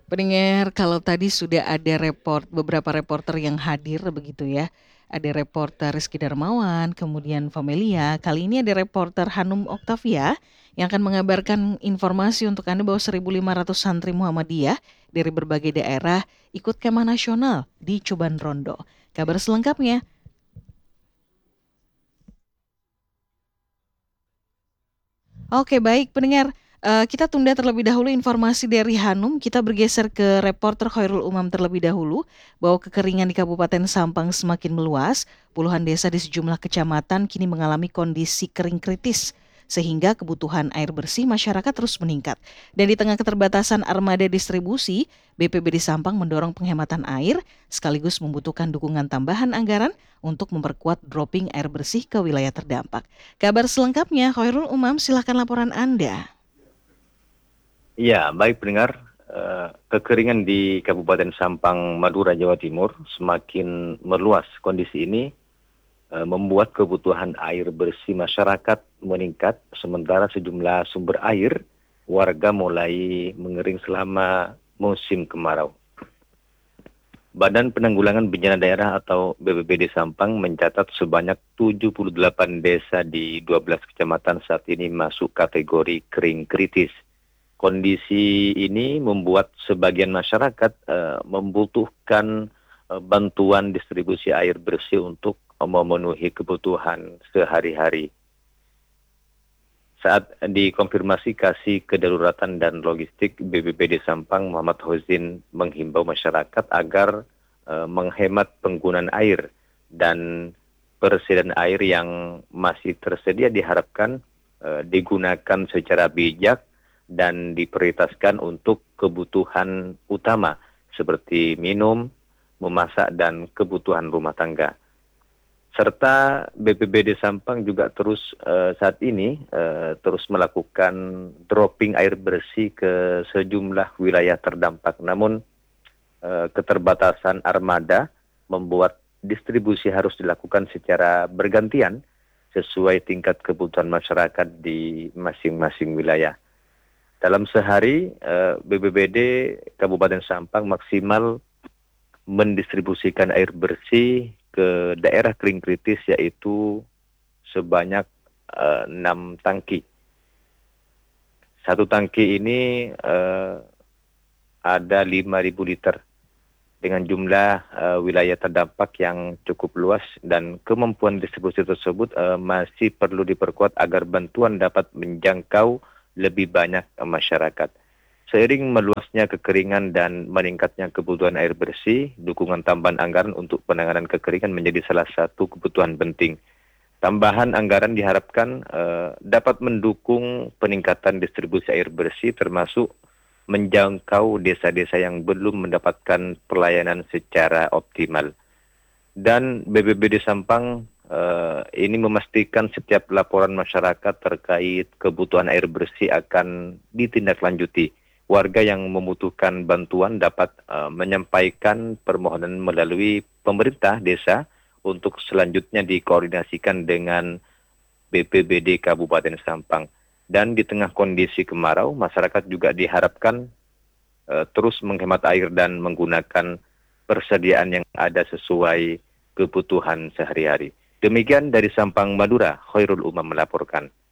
Pendengar, kalau tadi sudah ada beberapa reporter yang hadir begitu ya. Ada reporter Rizky Darmawan, kemudian Famelia. Kali ini ada reporter Hanum Oktavia yang akan mengabarkan informasi untuk Anda bahwa 1.500 santri Muhammadiyah dari berbagai daerah ikut kemah nasional di Cuban Rondo. Kabar selengkapnya. Oke, baik pendengar. Kita tunda terlebih dahulu informasi dari Hanum. Kita bergeser ke reporter Khairul Umam terlebih dahulu bahwa kekeringan di Kabupaten Sampang semakin meluas. Puluhan desa di sejumlah kecamatan kini mengalami kondisi kering kritis sehingga kebutuhan air bersih masyarakat terus meningkat. Dan di tengah keterbatasan armada distribusi, BPBD Sampang mendorong penghematan air sekaligus membutuhkan dukungan tambahan anggaran untuk memperkuat dropping air bersih ke wilayah terdampak. Kabar selengkapnya, Khairul Umam, silahkan laporan Anda. Ya, baik pendengar. Kekeringan di Kabupaten Sampang, Madura, Jawa Timur semakin meluas. Kondisi ini membuat kebutuhan air bersih masyarakat meningkat, sementara sejumlah sumber air warga mulai mengering selama musim kemarau. Badan Penanggulangan Bencana Daerah atau BPBD Sampang mencatat sebanyak 78 desa di 12 kecamatan saat ini masuk kategori kering kritis. Kondisi ini membuat sebagian masyarakat membutuhkan bantuan distribusi air bersih untuk memenuhi kebutuhan sehari-hari. Saat dikonfirmasi Kasih Kedaruratan dan Logistik BPBD Sampang, Muhammad Hozin menghimbau masyarakat agar menghemat penggunaan air dan persediaan air yang masih tersedia diharapkan digunakan secara bijak dan diprioritaskan untuk kebutuhan utama seperti minum, memasak, dan kebutuhan rumah tangga. Serta BPBD Sampang juga terus saat ini terus melakukan dropping air bersih ke sejumlah wilayah terdampak. Namun keterbatasan armada membuat distribusi harus dilakukan secara bergantian sesuai tingkat kebutuhan masyarakat di masing-masing wilayah. Dalam sehari, BPBD Kabupaten Sampang maksimal mendistribusikan air bersih ke daerah kering kritis yaitu sebanyak 6 tangki. Satu tangki ini ada 5.000 liter dengan jumlah wilayah terdampak yang cukup luas, dan kemampuan distribusi tersebut masih perlu diperkuat agar bantuan dapat menjangkau lebih banyak masyarakat. Seiring meluasnya kekeringan dan meningkatnya kebutuhan air bersih, dukungan tambahan anggaran untuk penanganan kekeringan menjadi salah satu kebutuhan penting. Tambahan anggaran diharapkan dapat mendukung peningkatan distribusi air bersih, termasuk menjangkau desa-desa yang belum mendapatkan pelayanan secara optimal. Dan BPBD Sampang ini memastikan setiap laporan masyarakat terkait kebutuhan air bersih akan ditindaklanjuti. Warga yang membutuhkan bantuan dapat menyampaikan permohonan melalui pemerintah desa untuk selanjutnya dikoordinasikan dengan BPBD Kabupaten Sampang. Dan di tengah kondisi kemarau, masyarakat juga diharapkan terus menghemat air dan menggunakan persediaan yang ada sesuai kebutuhan sehari-hari. Demikian dari Sampang, Madura, Khairul Umam melaporkan.